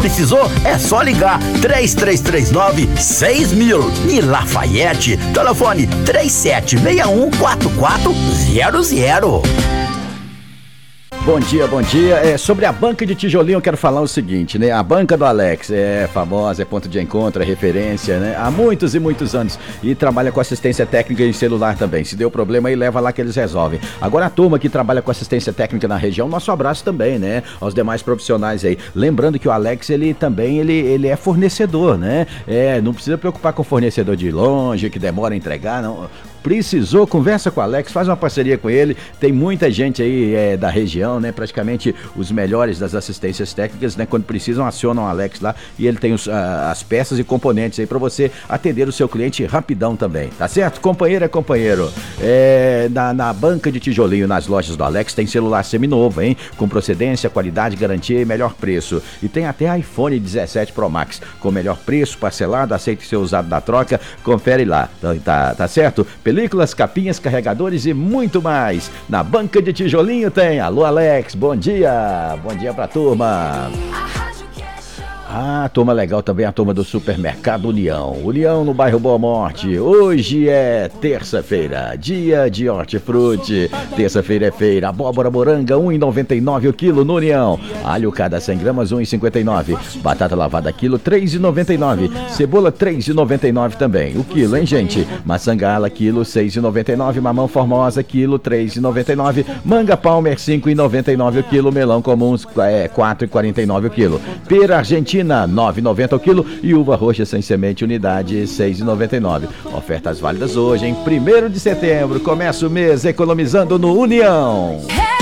Precisou? É só ligar 3339-6000. E Lafayette, telefone 3761-4400. Bom dia, bom dia. Sobre a banca de tijolinho eu quero falar o seguinte, né? A banca do Alex é famosa, é ponto de encontro, é referência, né? Há muitos e muitos anos. E trabalha com assistência técnica em celular também. Se deu problema aí, leva lá que eles resolvem. Agora a turma que trabalha com assistência técnica na região, nosso abraço também, né? Aos demais profissionais aí. Lembrando que o Alex, ele também é fornecedor, né? Não precisa preocupar com fornecedor de longe, que demora a entregar, não. Precisou, conversa com o Alex, faz uma parceria com ele. Tem muita gente aí da região, né? Praticamente os melhores das assistências técnicas, né? Quando precisam, acionam o Alex lá e ele tem as peças e componentes aí para você atender o seu cliente rapidão também, tá certo? Companheiro é companheiro. Na banca de tijolinho, nas lojas do Alex, tem celular seminovo, hein? Com procedência, qualidade, garantia e melhor preço. E tem até iPhone 17 Pro Max, com melhor preço, parcelado, aceita ser usado na troca. Confere lá, tá certo? Películas, capinhas, carregadores e muito mais. Na banca de tijolinho tem. Alô, Alex, bom dia. Bom dia pra turma. Turma legal também, a turma do Supermercado União. União no bairro Boa Morte. Hoje é terça-feira, dia de hortifruti. Terça-feira é feira. Abóbora moranga, R$ 1,99 o quilo no União. Alho cada 100 gramas, R$ 1,59. Batata lavada quilo, R$ 3,99. Cebola, R$ 3,99 também. O quilo, hein, gente? Maçã gala, quilo, R$ 6,99. Mamão formosa, quilo, R$ 3,99. Manga Palmer, R$ 5,99 o quilo. Melão comum, R$ 4,49 o quilo. Pera argentina, R$ 9,90 o quilo. E uva roxa sem semente, unidade, R$ 6,99. Ofertas válidas hoje, em 1º de setembro. Começa o mês economizando no União.